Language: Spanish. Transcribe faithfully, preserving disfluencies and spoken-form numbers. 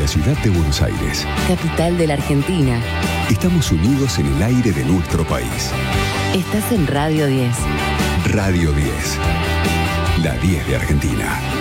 ciudad de Buenos Aires, capital de la Argentina. Estamos unidos en el aire de nuestro país. Estás en Radio diez. Radio diez, la diez de Argentina.